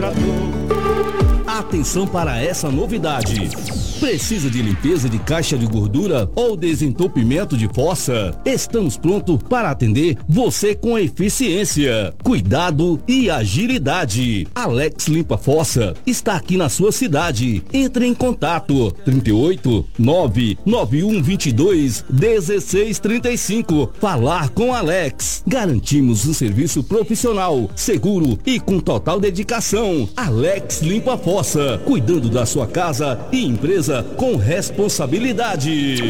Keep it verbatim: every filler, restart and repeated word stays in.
trator. Atenção para essa novidade. Precisa de limpeza de caixa de gordura ou desentupimento de fossa? Estamos prontos para atender você com eficiência, cuidado e agilidade. Alex Limpa Fossa está aqui na sua cidade. Entre em contato trinta e oito, nove nove um dois dois, dezesseis trinta e cinco. Falar com Alex. Garantimos um serviço profissional, seguro e com total dedicação. Alex Limpa Fossa, cuidando da sua casa e empresa com responsabilidade.